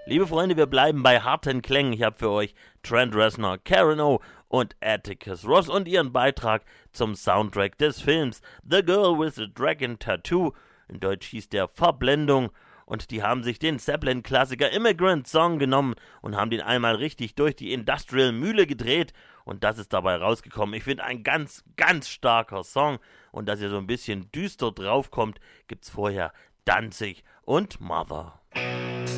Liebe Freunde, wir bleiben bei harten Klängen. Ich habe für euch Trent Reznor, Karen O und Atticus Ross und ihren Beitrag zum Soundtrack des Films The Girl with the Dragon Tattoo. In Deutsch hieß der Verblendung. Und die haben sich den Zeppelin-Klassiker Immigrant Song genommen und haben den einmal richtig durch die Industrial-Mühle gedreht. Und das ist dabei rausgekommen. Ich finde, ein ganz, ganz starker Song. Und dass ihr so ein bisschen düster draufkommt, gibt's vorher Danzig und Mother.